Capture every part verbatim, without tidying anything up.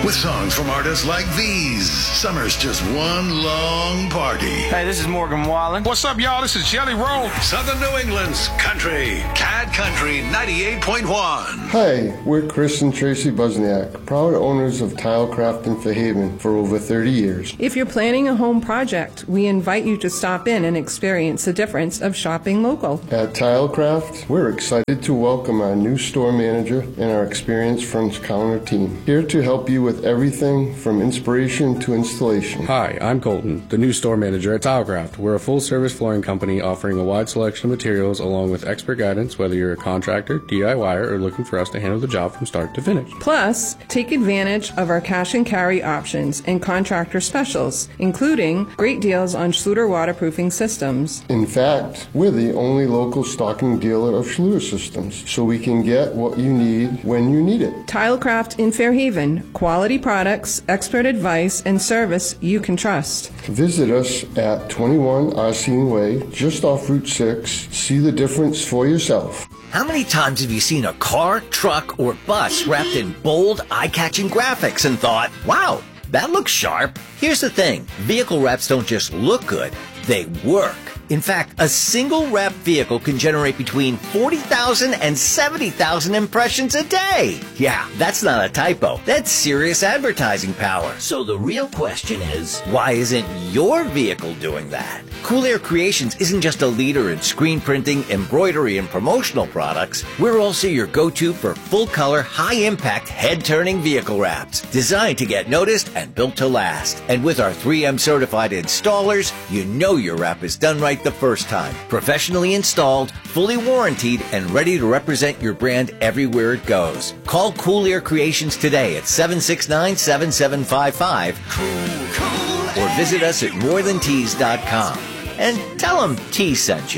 With songs from artists like these. Summer's just one long party. Hey, this is Morgan Wallen. What's up, y'all? This is Jelly Roll. Southern New England's country. Cad Country ninety-eight point one. Hi, we're Chris and Tracy Busniak, proud owners of Tilecraft in Fairhaven for over thirty years. If you're planning a home project, we invite you to stop in and experience the difference of shopping local. At Tilecraft, we're excited to welcome our new store manager and our experienced front counter team, here to help you with everything from inspiration to installation. Hi, I'm Colton, the new store manager at Tilecraft. We're a full-service flooring company offering a wide selection of materials along with expert guidance, whether you're a contractor, D I Y er, or looking for us to handle the job from start to finish. Plus, take advantage of our cash and carry options and contractor specials, including great deals on Schluter waterproofing systems. In fact, we're the only local stocking dealer of Schluter systems, so we can get what you need when you need it. Tilecraft in Fairhaven. Quality products, expert advice, and service you can trust. Visit us at twenty-one Arsene Way, just off Route six. See the difference for yourself. How many times have you seen a car, truck, or bus wrapped in bold, eye-catching graphics and thought, wow, that looks sharp? Here's the thing. Vehicle wraps don't just look good, they work. In fact, a single wrapped vehicle can generate between forty thousand and seventy thousand impressions a day. Yeah, that's not a typo. That's serious advertising power. So the real question is, why isn't your vehicle doing that? Cool Air Creations isn't just a leader in screen printing, embroidery, and promotional products. We're also your go-to for full-color, high-impact, head-turning vehicle wraps, designed to get noticed and built to last. And with our three M certified installers, you know your wrap is done right the first time. Professionally installed, fully warranted, and ready to represent your brand everywhere it goes. Call Cool Air Creations today at seven six nine, seven seven five five cool, cool, or visit us at more than tees dot com. And tell them T sent you.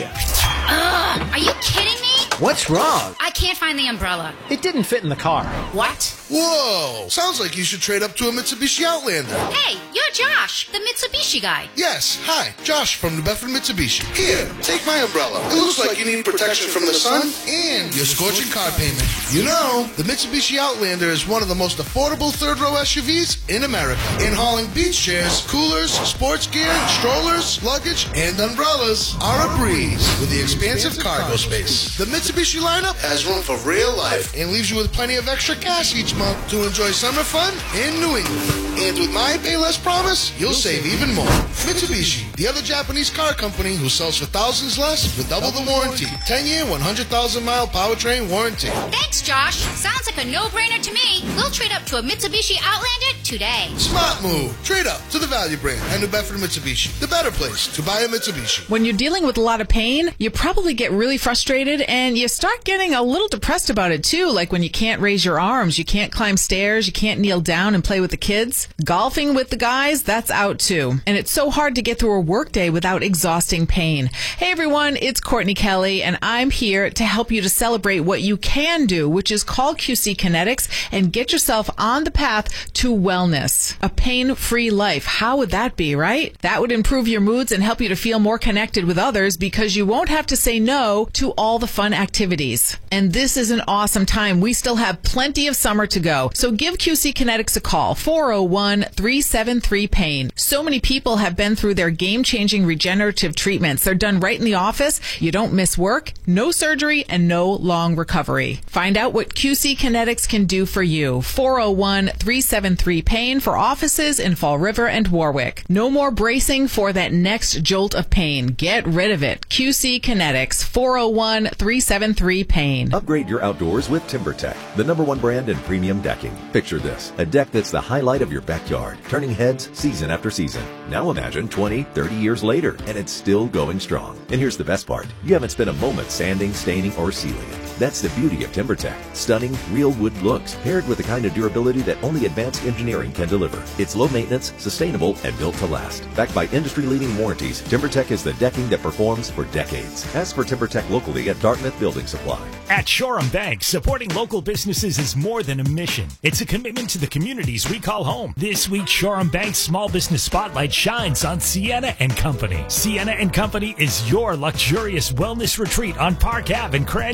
Ugh, are you kidding me? What's wrong? I can't find the umbrella. It didn't fit in the car. What? Whoa! Sounds like you should trade up to a Mitsubishi Outlander. Hey, you're Josh, the Mitsubishi guy. Yes, hi, Josh from New Bedford Mitsubishi. Here, take my umbrella. It looks like you need protection from the sun and your scorching car payment. You know, the Mitsubishi Outlander is one of the most affordable third-row S U Vs in America. In hauling beach chairs, coolers, sports gear, strollers, luggage, and umbrellas are a breeze with the expansive cargo space. The Mitsubishi lineup has room for real life and leaves you with plenty of extra cash each month to enjoy summer fun in New England. And with my Pay Less promise, you'll save even more. Mitsubishi, the other Japanese car company who sells for thousands less with double the warranty. ten-year, one hundred thousand mile powertrain warranty. Thanks, Josh. Sounds like a no-brainer to me. We'll trade up to a Mitsubishi Outlander today. Smart move. Trade up to the value brand at New Bedford Mitsubishi. The better place to buy a Mitsubishi. When you're dealing with a lot of pain, you probably get really frustrated and you start getting a little depressed about it too, like when you can't raise your arms, you can't climb stairs, you can't kneel down and play with the kids. Golfing with the guys, that's out too. And it's so hard to get through a workday without exhausting pain. Hey everyone, it's Courtney Kelly and I'm here to help you to celebrate what you can do, which is call Q C Kinetics and get yourself on the path to wellness. A pain-free life. How would that be, right? That would improve your moods and help you to feel more connected with others because you won't have to say no to all the fun activities. And this is an awesome time. We still have plenty of summer to go. So give Q C Kinetics a call, four oh one, three seven three, pain. So many people have been through their game-changing regenerative treatments. They're done right in the office. You don't miss work, no surgery, and no long recovery. Find out what Q C Kinetics can do for you. four oh one, three seven three, pain for offices in Fall River and Warwick. No more bracing for that next jolt of pain. Get rid of it. Q C Kinetics, four oh one, three seven three, pain. Upgrade your outdoors with TimberTech, the number one brand in premium decking. Picture this, a deck that's the highlight of your backyard, turning heads season after season. Now imagine twenty, thirty years later, and it's still going strong. And here's the best part. You haven't spent a moment sanding, staining, or sealing it. That's the beauty of TimberTech. Stunning, real wood looks, paired with the kind of durability that only advanced engineering can deliver. It's low maintenance, sustainable, and built to last. Backed by industry-leading warranties, TimberTech is the decking that performs for decades. Ask for TimberTech locally at Dartmouth Building Supply. At Shoreham Bank, supporting local businesses is more than a mission. It's a commitment to the communities we call home. This week, Shoreham Bank's Small Business Spotlight shines on Sienna and Company. Sienna and Company is your luxurious wellness retreat on Park Avenue in Cranston. Voted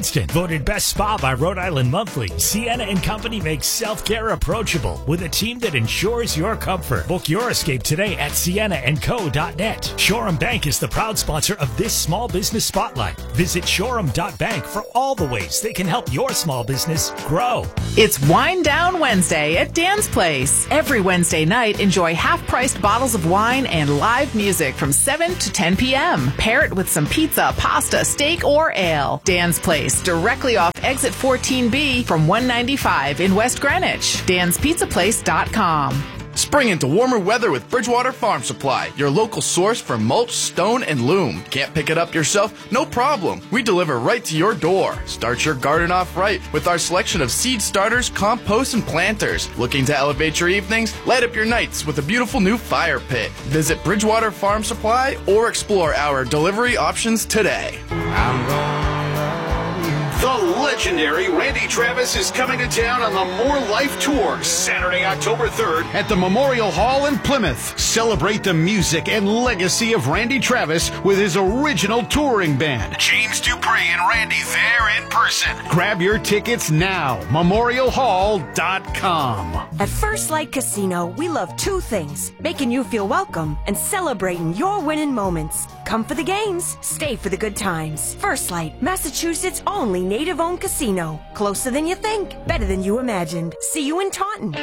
Voted Best Spa by Rhode Island Monthly, Sienna and Company makes self-care approachable with a team that ensures your comfort. Book your escape today at sienna and co dot net. Shoreham Bank is the proud sponsor of this Small Business Spotlight. Visit shoreham dot bank for all the ways they can help your small business grow. It's Wine Down Wednesday at Dan's Place. Every Wednesday night, enjoy half-priced bottles of wine and live music from seven to ten p.m. Pair it with some pizza, pasta, steak, or ale. Dan's Place, directly off Exit fourteen B from one ninety-five in West Greenwich. dans pizza place dot com. Spring into warmer weather with Bridgewater Farm Supply, your local source for mulch, stone, and loam. Can't pick it up yourself? No problem. We deliver right to your door. Start your garden off right with our selection of seed starters, compost, and planters. Looking to elevate your evenings? Light up your nights with a beautiful new fire pit. Visit Bridgewater Farm Supply or explore our delivery options today. I'm gonna The legendary Randy Travis is coming to town on the More Life Tour Saturday, October third at the Memorial Hall in Plymouth. Celebrate the music and legacy of Randy Travis with his original touring band. James Dupree and Randy there in person. Grab your tickets now. memorial hall dot com. At First Light Casino, we love two things: making you feel welcome and celebrating your winning moments. Come for the games, stay for the good times. First Light, Massachusetts' only native-owned casino. Closer than you think, better than you imagined. See you in Taunton.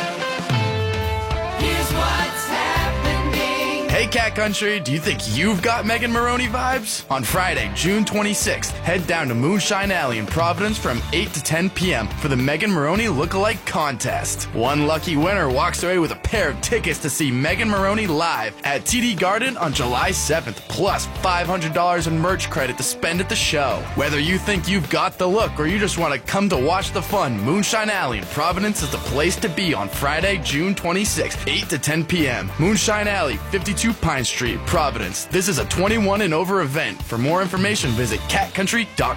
Here's what's happening. Hey Cat Country, do you think you've got Megan Maroney vibes? On Friday, June twenty-sixth, head down to Moonshine Alley in Providence from eight to ten p.m. for the Megan Maroney Lookalike Contest. One lucky winner walks away with a pair of tickets to see Megan Maroney live at T D Garden on July seventh, plus five hundred dollars in merch credit to spend at the show. Whether you think you've got the look or you just want to come to watch the fun, Moonshine Alley in Providence is the place to be on Friday, June twenty-sixth, eight to ten p.m. Moonshine Alley, fifty-two Pine Street, Providence. This is a twenty-one and over event. For more information, visit cat country dot